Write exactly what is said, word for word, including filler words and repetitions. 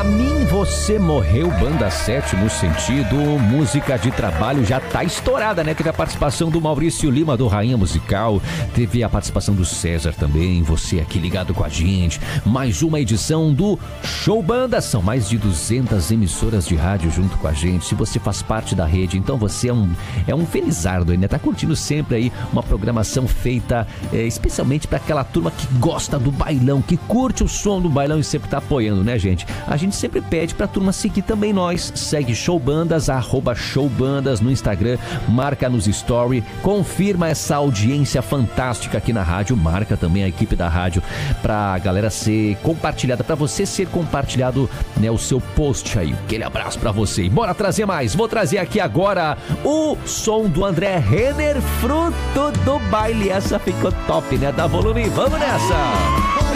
Pra mim, você morreu, banda Sétimo Sentido, música de trabalho já tá estourada, né? Teve a participação do Maurício Lima, do Rainha Musical, teve a participação do César também, você aqui ligado com a gente. Mais uma edição do Show Banda, são mais de duzentas emissoras de rádio junto com a gente. Se você faz parte da rede, então você é um, é um felizardo, né? Tá curtindo sempre aí uma programação feita é, especialmente para aquela turma que gosta do bailão, que curte o som do bailão e sempre tá apoiando, né, gente? A gente sempre pede pra turma seguir também nós. Segue Showbandas, arroba Showbandas no Instagram, marca nos story, confirma essa audiência fantástica aqui na rádio, marca também a equipe da rádio pra galera ser compartilhada, pra você ser compartilhado, né, o seu post aí. Aquele abraço pra você. E bora trazer mais. Vou trazer aqui agora o som do André Renner, Fruto do Baile. Essa ficou top, né? Dá volume, vamos nessa!